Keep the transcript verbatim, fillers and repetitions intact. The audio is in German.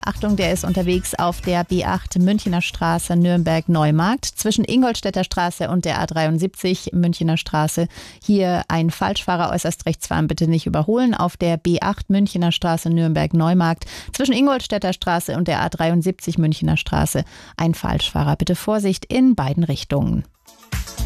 Achtung, der ist unterwegs auf der B acht Münchener Straße Nürnberg-Neumarkt zwischen Ingolstädter Straße und der A dreiundsiebzig Münchener Straße. Hier ein Falschfahrer äußerst rechts fahren, bitte nicht überholen. Auf der B acht Münchener Straße Nürnberg-Neumarkt zwischen Ingolstädter Straße und der A dreiundsiebzig Münchener Straße ein Falschfahrer. Bitte Vorsicht in beiden Richtungen.